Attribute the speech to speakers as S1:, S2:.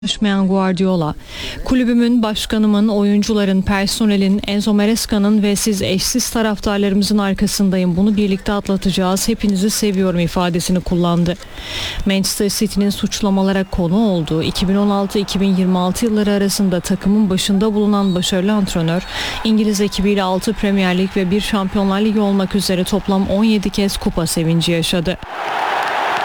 S1: Konuşmayan Guardiola, kulübümün, başkanımın, oyuncuların, personelin, Enzo Maresca'nın ve siz eşsiz taraftarlarımızın arkasındayım. Bunu birlikte atlatacağız. Hepinizi seviyorum ifadesini kullandı. Manchester City'nin suçlamalara konu olduğu 2016-2026 yılları arasında takımın başında bulunan başarılı antrenör, İngiliz ekibiyle 6 Premier Lig ve 1 Şampiyonlar Ligi olmak üzere toplam 17 kez kupa sevinci yaşadı.